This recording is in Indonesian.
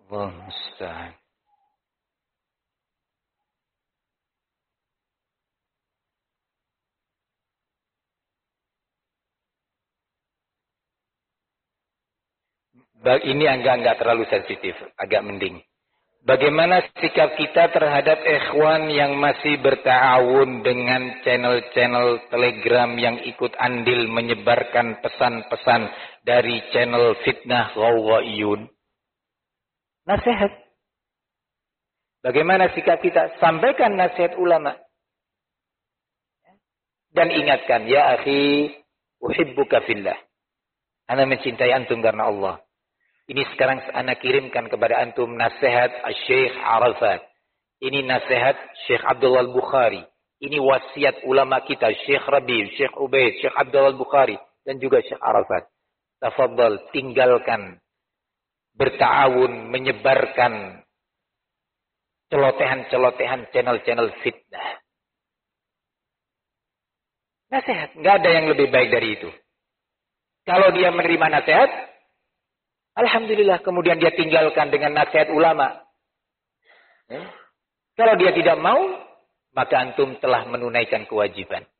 Allah musta'an. Ini agak terlalu sensitif, agak mending. Bagaimana sikap kita terhadap ikhwan yang masih berta'awun dengan channel-channel Telegram yang ikut andil menyebarkan pesan-pesan dari channel fitnah ghawaiyun? Nasihat. Bagaimana sikap kita? Sampaikan nasihat ulama. Dan ingatkan, ya akhi, uhibbuka fillah. Ana mencintai antum karena Allah. Ini sekarang ana kirimkan kepada antum nasihat Syekh Arafat. Ini nasihat Syekh Abdullah Al-Bukhari. Ini wasiat ulama kita, Syekh Rabi, Syekh Ubaid, Syekh Abdullah Al-Bukhari, dan juga Syekh Arafat. Tafadhal, tinggalkan berta'awun, menyebarkan celotehan-celotehan channel-channel fitnah. Nasihat, nggak ada yang lebih baik dari itu. Kalau dia menerima nasihat, alhamdulillah, kemudian dia tinggalkan dengan nasihat ulama. Kalau dia tidak mau, maka antum telah menunaikan kewajiban.